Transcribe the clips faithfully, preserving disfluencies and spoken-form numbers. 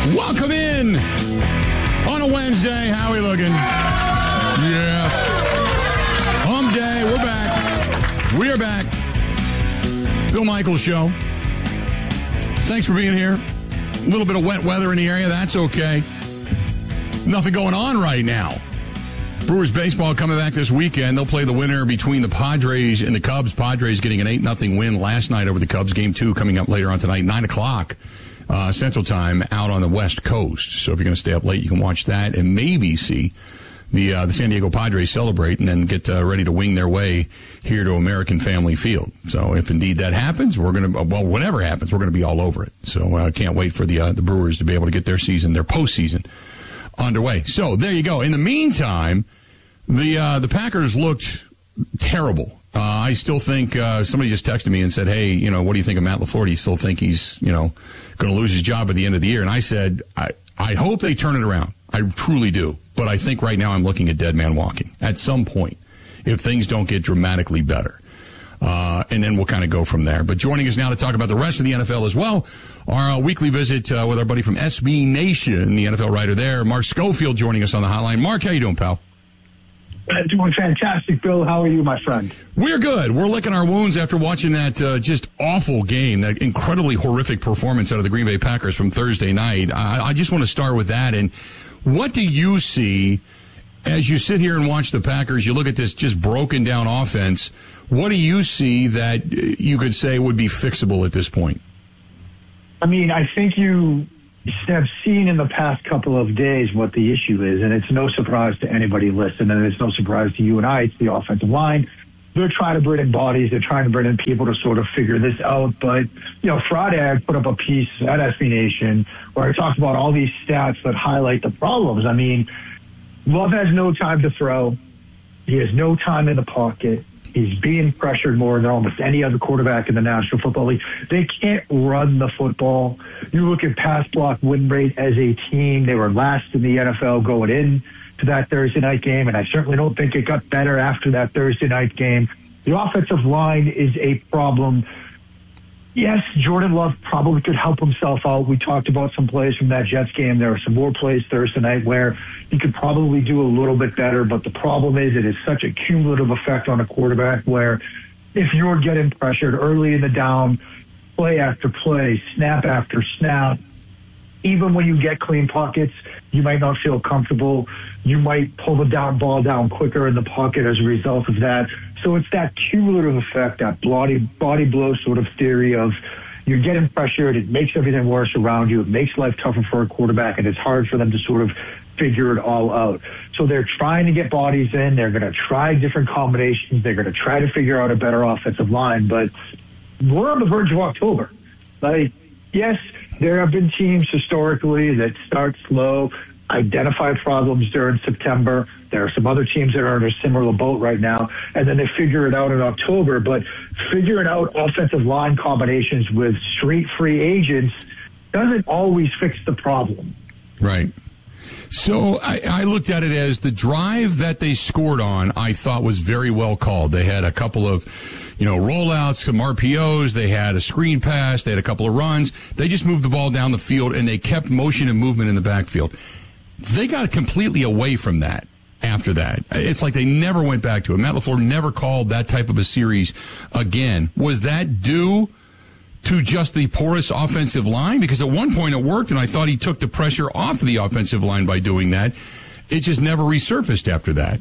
Welcome in on a Wednesday. How are we looking? Yeah. Hump day. We're back. We are back. Bill Michaels Show. Thanks for being here. A little bit of wet weather in the area. That's okay. Nothing going on right now. Brewers baseball coming back this weekend. They'll play the winner between the Padres and the Cubs. Padres getting an eight nothing win last night over the Cubs. Game two coming up later on tonight, nine o'clock. Uh, Central Time out on the West Coast. So if you're going to stay up late, you can watch that and maybe see the uh, the San Diego Padres celebrate and then get uh, ready to wing their way here to American Family Field. So if indeed that happens, we're going to, well, whatever happens, we're going to be all over it. So I uh, can't wait for the uh, the Brewers to be able to get their season, their postseason underway. So there you go. In the meantime, the uh, the Packers looked terrible. Uh, I still think uh, somebody just texted me and said, hey, you know, what do you think of Matt LaFleur? Do you still think he's, you know, going to lose his job at the end of the year? And I said, I, I hope they turn it around. I truly do. But I think right now I'm looking at dead man walking at some point if things don't get dramatically better. Uh, and then we'll kind of go from there. But joining us now to talk about the rest of the N F L as well, our uh, weekly visit uh, with our buddy from S B Nation, the N F L writer there, Mark Schofield, joining us on the hotline. Mark, how you doing, pal? Uh, doing fantastic, Bill. How are you, my friend? We're good. We're licking our wounds after watching that uh, just awful game, that incredibly horrific performance out of the Green Bay Packers from Thursday night. I, I just want to start with that. And what do you see as you sit here and watch the Packers? You look at this just broken down offense. What do you see that you could say would be fixable at this point? I mean, I think you have seen in the past couple of days what the issue is, and it's no surprise to anybody listening, and it's no surprise to you and I. It's the offensive line. They're trying to bring in bodies. They're trying to bring in people to sort of figure this out. But, you know, Friday I put up a piece at S B Nation where I talked about all these stats that highlight the problems. I mean, Love has no time to throw. He has no time in the pocket. He's being pressured more than almost any other quarterback in the National Football League. They can't run the football. You look at pass block win rate as a team. They were last in the N F L going in to that Thursday night game, and I certainly don't think it got better after that Thursday night game. The offensive line is a problem. Yes, Jordan Love probably could help himself out. We talked about some plays from that Jets game. There are some more plays Thursday night where he could probably do a little bit better, but the problem is it is such a cumulative effect on a quarterback where if you're getting pressured early in the down, play after play, snap after snap, even when you get clean pockets, you might not feel comfortable. You might pull the down ball down quicker in the pocket as a result of that. So it's that cumulative effect, that body, body blow sort of theory of you're getting pressured, it makes everything worse around you, it makes life tougher for a quarterback, and it's hard for them to sort of figure it all out. So they're trying to get bodies in, they're going to try different combinations, they're going to try to figure out a better offensive line, but we're on the verge of October. Like, yes, there have been teams historically that start slow, identify problems during September. There are some other teams that are in a similar boat right now, and then they figure it out in October. But figuring out offensive line combinations with street free agents doesn't always fix the problem. Right. So I, I looked at it as the drive that they scored on, I thought was very well called. They had a couple of, you know, rollouts, some R P Os. They had a screen pass. They had a couple of runs. They just moved the ball down the field, and they kept motion and movement in the backfield. They got completely away from that after that. It's like they never went back to it. Matt LaFleur never called that type of a series again. Was that due to just the porous offensive line? Because at one point it worked, and I thought he took the pressure off of the offensive line by doing that. It just never resurfaced after that.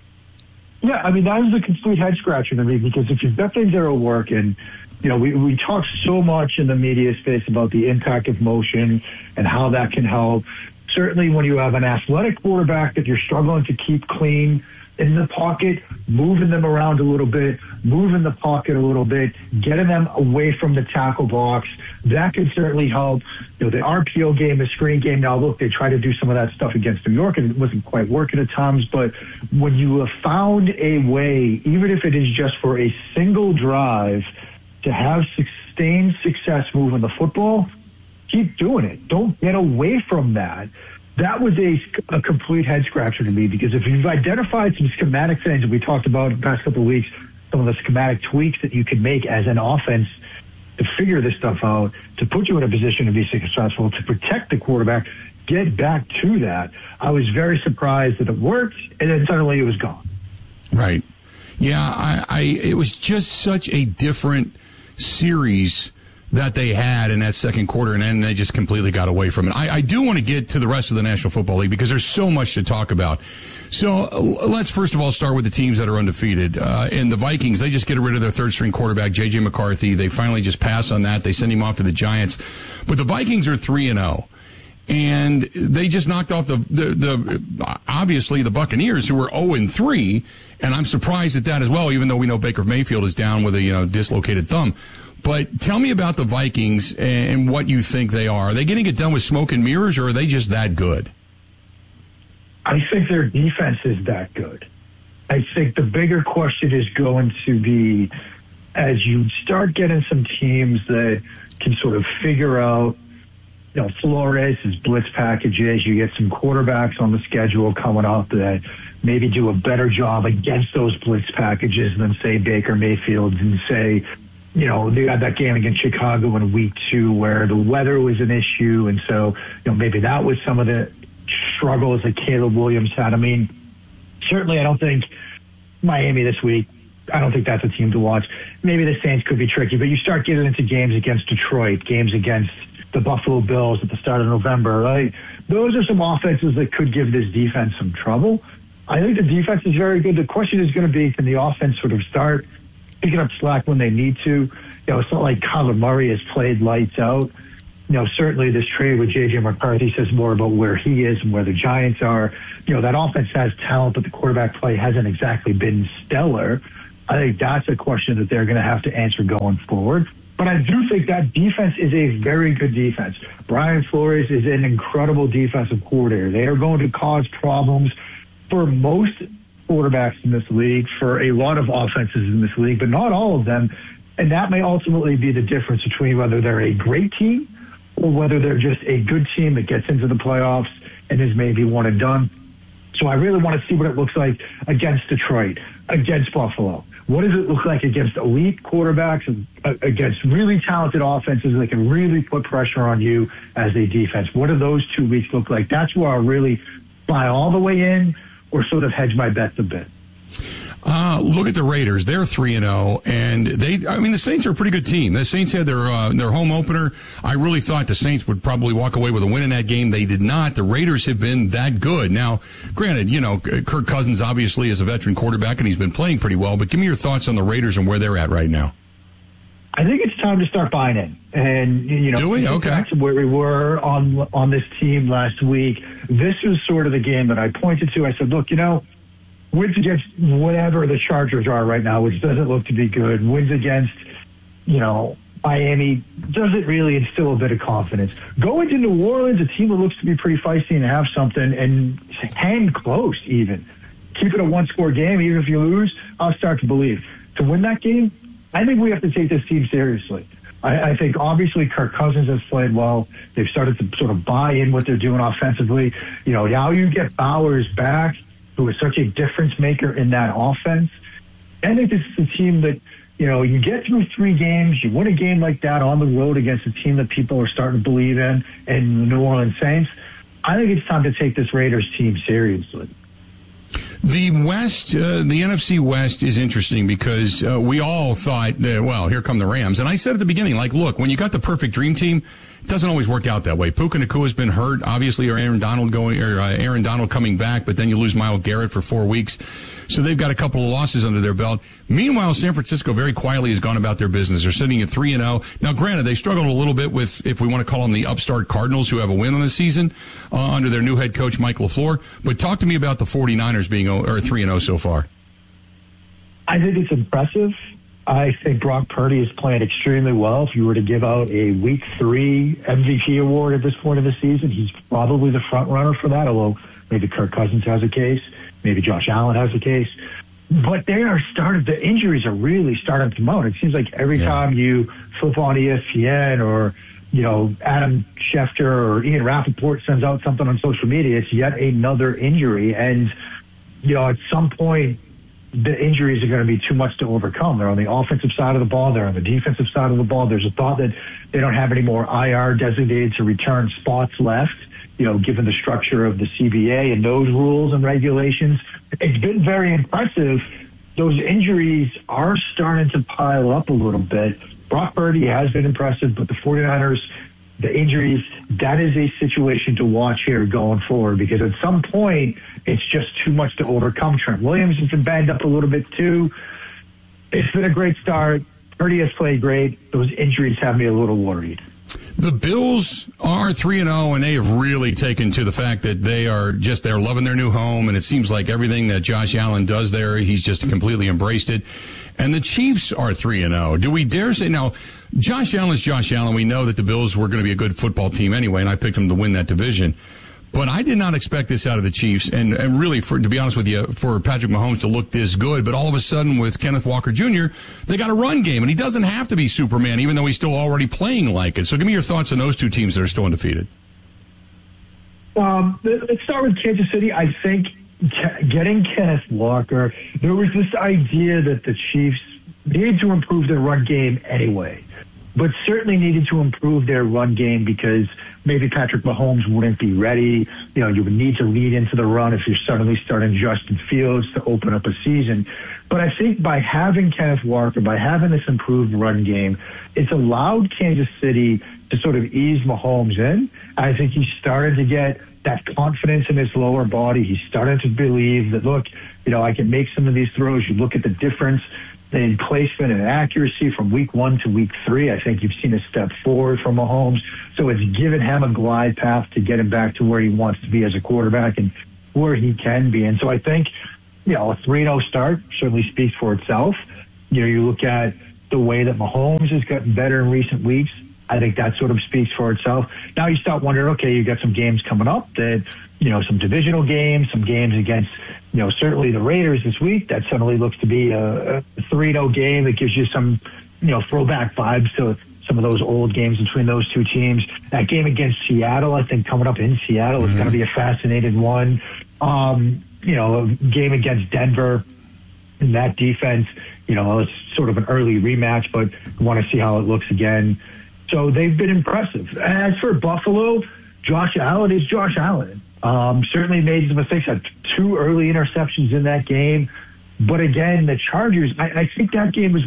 Yeah, I mean, that was a complete head-scratcher to me, because if you've got things that are working, you know, we, we talk so much in the media space about the impact of motion and how that can help. Certainly when you have an athletic quarterback that you're struggling to keep clean in the pocket, moving them around a little bit, moving the pocket a little bit, getting them away from the tackle box, that could certainly help. You know, the R P O game, the screen game, now look, they tried to do some of that stuff against New York, and it wasn't quite working at times, but when you have found a way, even if it is just for a single drive, to have sustained success moving the football, keep doing it. Don't get away from that. That was a, a complete head-scratcher to me, because if you've identified some schematic things that we talked about in the past couple of weeks, some of the schematic tweaks that you can make as an offense, to figure this stuff out, to put you in a position to be successful, to protect the quarterback, get back to that. I was very surprised that it worked, and then suddenly it was gone. Right. Yeah, I, I it was just such a different series that they had in that second quarter, and then they just completely got away from it. I, I do want to get to the rest of the National Football League because there's so much to talk about. So uh, let's first of all start with the teams that are undefeated. Uh, and the Vikings, they just get rid of their third-string quarterback, J J McCarthy. They finally just pass on that. They send him off to the Giants. But the Vikings are three and oh. And they just knocked off the, the, the obviously the Buccaneers, who were oh and three. And I'm surprised at that as well, even though we know Baker Mayfield is down with a, you know, dislocated thumb. But tell me about the Vikings and what you think they are. Are they getting it done with smoke and mirrors, or are they just that good? I think their defense is that good. I think the bigger question is going to be, as you start getting some teams that can sort of figure out, you know, Flores' blitz packages, you get some quarterbacks on the schedule coming up that maybe do a better job against those blitz packages than, say, Baker Mayfield, and say, you know, they had that game against Chicago in week two where the weather was an issue. And so, you know, maybe that was some of the struggles that Caleb Williams had. I mean, certainly I don't think Miami this week, I don't think that's a team to watch. Maybe the Saints could be tricky, but you start getting into games against Detroit, games against the Buffalo Bills at the start of November, right? Those are some offenses that could give this defense some trouble. I think the defense is very good. The question is going to be, can the offense sort of start picking up slack when they need to? You know, it's not like Kyler Murray has played lights out. You know, certainly this trade with J J McCarthy says more about where he is and where the Giants are. You know, that offense has talent, but the quarterback play hasn't exactly been stellar. I think that's a question that they're going to have to answer going forward. But I do think that defense is a very good defense. Brian Flores is an incredible defensive coordinator. They are going to cause problems for most quarterbacks in this league, for a lot of offenses in this league, but not all of them. And that may ultimately be the difference between whether they're a great team or whether they're just a good team that gets into the playoffs and is maybe one and done. So I really want to see what it looks like against Detroit, against Buffalo. What does it look like against elite quarterbacks and uh, against really talented offenses that can really put pressure on you as a defense? What do those two weeks look like? That's where I'll really buy all the way in or sort of hedge my bets a bit. Uh, look at the Raiders. They're three and oh, and they, I mean, the Saints are a pretty good team. The Saints had their, uh, their home opener. I really thought the Saints would probably walk away with a win in that game. They did not. The Raiders have been that good. Now, granted, you know, Kirk Cousins obviously is a veteran quarterback and he's been playing pretty well, but give me your thoughts on the Raiders and where they're at right now. I think it's time to start buying in. And, you know, Do we? Okay. Back to where we were on, on this team last week. This was sort of the game that I pointed to. I said, look, you know, wins against whatever the Chargers are right now, which doesn't look to be good. Wins against, you know, Miami doesn't really instill a bit of confidence. Go into New Orleans, a team that looks to be pretty feisty and have something, and hang close even. Keep it a one-score game. Even if you lose, I'll start to believe. To win that game, I think we have to take this team seriously. I, I think obviously Kirk Cousins has played well. They've started to sort of buy in what they're doing offensively. You know, now you get Bowers back, who is such a difference maker in that offense. I think this is a team that, you know, you get through three games, you win a game like that on the road against a team that people are starting to believe in, and the New Orleans Saints. I think it's time to take this Raiders team seriously. The West, uh, the N F C West is interesting because uh, we all thought, that, well, here come the Rams. And I said at the beginning, like, look, when you got the perfect dream team, it doesn't always work out that way. Puka Nakua's been hurt, obviously, or Aaron Donald going, or uh, Aaron Donald coming back, but then you lose Myles Garrett for four weeks. So they've got a couple of losses under their belt. Meanwhile, San Francisco very quietly has gone about their business. They're sitting at three and oh. Now, granted, they struggled a little bit with, if we want to call them the upstart Cardinals, who have a win on the season uh, under their new head coach, Mike LaFleur. But talk to me about the 49ers being or three and oh so far. I think it's impressive. I think Brock Purdy is playing extremely well. If you were to give out a week three M V P award at this point of the season, he's probably the front runner for that, although maybe Kirk Cousins has a case, maybe Josh Allen has a case. But they are started, the injuries are really starting to mount. It seems like every yeah. time you flip on E S P N or, you know, Adam Schefter or Ian Rappaport sends out something on social media, it's yet another injury. And, you know, at some point, the injuries are going to be too much to overcome. They're on the offensive side of the ball. They're on the defensive side of the ball. There's a thought that they don't have any more I R designated to return spots left, you know, given the structure of the C B A and those rules and regulations. It's been very impressive. Those injuries are starting to pile up a little bit. Brock Purdy has been impressive, but the 49ers, the injuries, that is a situation to watch here going forward, because at some point it's just too much to overcome. Trent Williams has been banged up a little bit too. It's been a great start. Purdy has played great. Those injuries have me a little worried. The Bills are three and oh, and they have really taken to the fact that they are just, they're loving their new home, and it seems like everything that Josh Allen does there, he's just completely embraced it. And the Chiefs are three and oh. Do we dare say, now, Josh Allen's Josh Allen. We know that the Bills were going to be a good football team anyway, and I picked them to win that division. But I did not expect this out of the Chiefs, and, and really, for, to be honest with you, for Patrick Mahomes to look this good. But all of a sudden, with Kenneth Walker Junior, they got a run game, and he doesn't have to be Superman, even though he's still already playing like it. So give me your thoughts on those two teams that are still undefeated. Um, let's start with Kansas City. I think getting Kenneth Walker, there was this idea that the Chiefs needed to improve their run game anyway, but certainly needed to improve their run game because maybe Patrick Mahomes wouldn't be ready. You know, you would need to lead into the run if you're suddenly starting Justin Fields to open up a season. But I think by having Kenneth Walker, by having this improved run game, it's allowed Kansas City to sort of ease Mahomes in. I think he started to get that confidence in his lower body. He started to believe that, look, you know, I can make some of these throws. You look at the difference in placement and accuracy from week one to week three. I think you've seen a step forward from Mahomes. So it's given him a glide path to get him back to where he wants to be as a quarterback and where he can be. And so I think, you know, a three and oh start certainly speaks for itself. You know, you look at the way that Mahomes has gotten better in recent weeks. I think that sort of speaks for itself. Now you start wondering, okay, you've got some games coming up that, you know, some divisional games, some games against, you know, certainly the Raiders this week. That suddenly looks to be a, a three and oh game that gives you some, you know, throwback vibes to some of those old games between those two teams. That game against Seattle, I think coming up in Seattle mm-hmm. is going to be a fascinating one. Um, you know, a game against Denver in that defense, you know, it's sort of an early rematch, but I want to see how it looks again. So they've been impressive. As for Buffalo, Josh Allen is Josh Allen. Um, certainly made some mistakes, had two early interceptions in that game. But again, the Chargers, I, I think that game was